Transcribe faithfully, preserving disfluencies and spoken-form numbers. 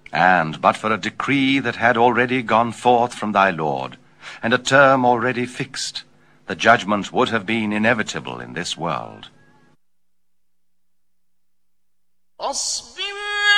And but for a decree that had already gone forth from thy Lord, and a term already fixed, the judgment would have been inevitable in this world.